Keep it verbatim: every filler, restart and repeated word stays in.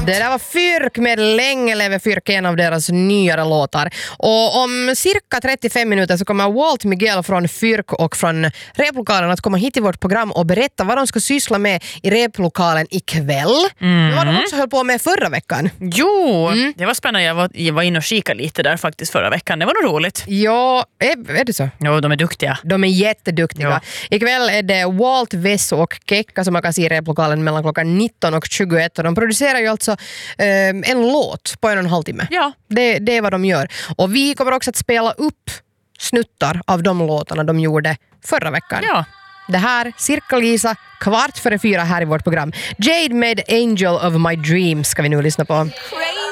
Det där var Fyrk med Länge lever Fyrk, en av deras nyare låtar. Och om cirka trettiofem minuter så kommer Walt Miguel från Fyrk och från replokalen att komma hit till vårt program och berätta vad de ska syssla med i replokalen ikväll. Mm. Vad de också höll på med förra veckan. Jo, mm. det var spännande. Jag var, jag var inne och kika lite där faktiskt förra veckan. Det var nog roligt. Ja, är, är det så? Jo, de är duktiga. De är jätteduktiga. Ja. Ikväll är det Walt, Vesso och Kekka som man kan se i replokalen mellan klockan nitton och tjugoett. Och de producerar ju alltså eh, en låt på en och en halv timme. Ja. Det, det är vad de gör. Och vi kommer också att spela upp snuttar av de låtarna de gjorde förra veckan. Ja. Det här, cirka Lisa, kvart före fyra här i vårt program. Jade med Angel of My Dreams ska vi nu lyssna på. Crazy.